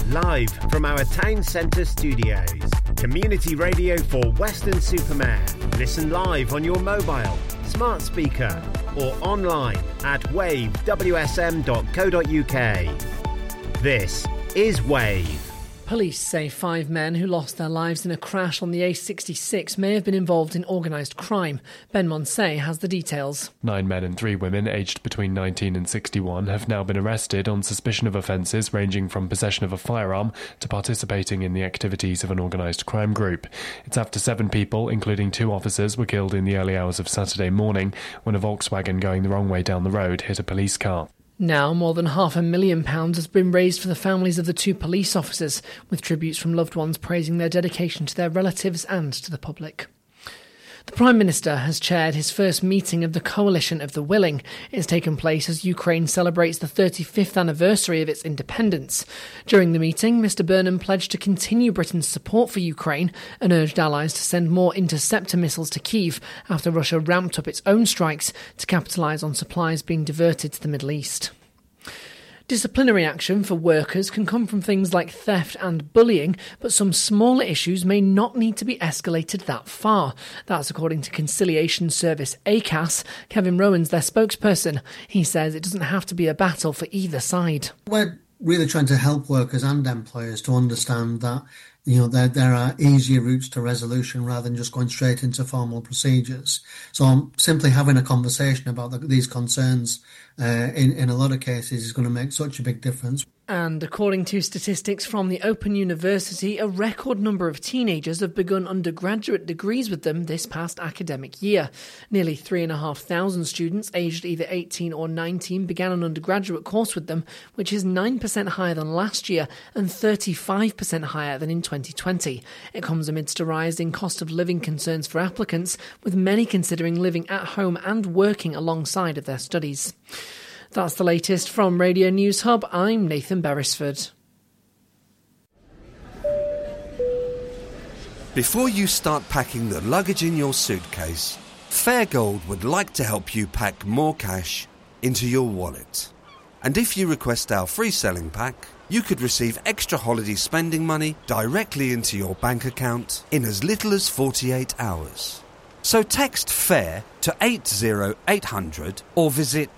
live from our town centre studios. Community radio for Weston-super-Mare. Listen live on your mobile, smart speaker or online at wavewsm.co.uk. This is Wave. Police say 5 men who lost their lives in a crash on the A66 may have been involved in organised crime. Ben Monsey has the details. 9 men and 3 women aged between 19 and 61 have now been arrested on suspicion of offences ranging from possession of a firearm to participating in the activities of an organised crime group. It's after 7 people, including 2 officers, were killed in the early hours of Saturday morning when a Volkswagen going the wrong way down the road hit a police car. Now, more than £500,000 has been raised for the families of the 2 police officers, with tributes from loved ones praising their dedication to their relatives and to the public. The Prime Minister has chaired his first meeting of the Coalition of the Willing. It's taken place as Ukraine celebrates the 35th anniversary of its independence. During the meeting, Mr Burnham pledged to continue Britain's support for Ukraine and urged allies to send more interceptor missiles to Kyiv after Russia ramped up its own strikes to capitalise on supplies being diverted to the Middle East. Disciplinary action for workers can come from things like theft and bullying, but some smaller issues may not need to be escalated that far. That's according to conciliation service ACAS. Kevin Rowan's their spokesperson. He says it doesn't have to be a battle for either side. We're really trying to help workers and employers to understand that there are easier routes to resolution rather than just going straight into formal procedures. So simply having a conversation about these concerns in a lot of cases is going to make such a big difference. And according to statistics from the Open University, a record number of teenagers have begun undergraduate degrees with them this past academic year. Nearly 3,500 students aged either 18 or 19 began an undergraduate course with them, which is 9% higher than last year and 35% higher than in 2020. It comes amidst a rise in cost of living concerns for applicants, with many considering living at home and working alongside of their studies. That's the latest from Radio News Hub. I'm Nathan Beresford. Before you start packing the luggage in your suitcase, Fairgold would like to help you pack more cash into your wallet. And if you request our free selling pack, you could receive extra holiday spending money directly into your bank account in as little as 48 hours. So text FAIR to 80800 or visit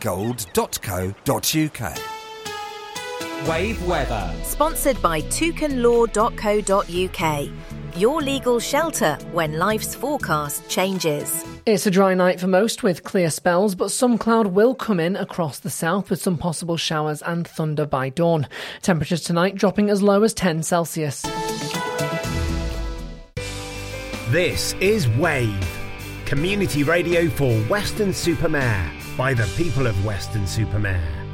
fairgold.co.uk. Wave weather. Sponsored by toucanlaw.co.uk. Your legal shelter when life's forecast changes. It's a dry night for most with clear spells, but some cloud will come in across the south with some possible showers and thunder by dawn. Temperatures tonight dropping as low as 10 Celsius. This is Wave, community radio for Weston-super-Mare by the people of Weston-super-Mare.